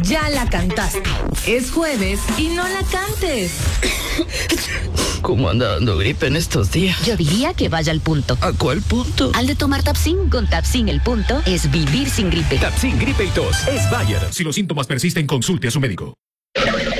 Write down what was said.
Ya la cantaste. Es jueves y no la cantes. ¿Cómo anda dando gripe en estos días? Yo diría que vaya al punto. ¿A cuál punto? Al de tomar Tapsin. Con Tapsin el punto es vivir sin gripe. Tapsin Gripe y Tos es Bayer. Si los síntomas persisten, consulte a su médico.